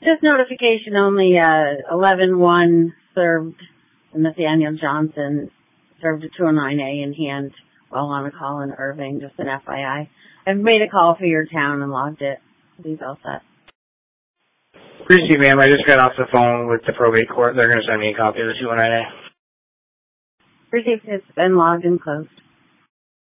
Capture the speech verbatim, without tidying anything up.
Just notification only, uh, eleven one served Nathaniel Johnson, served a two oh nine A in hand while on a call in Irving, just an F Y I. I've made a call for your town and logged it. He's all set. Appreciate, ma'am. I just got off the phone with the probate court. They're going to send me a copy of the two oh nine A. Received has been logged and closed.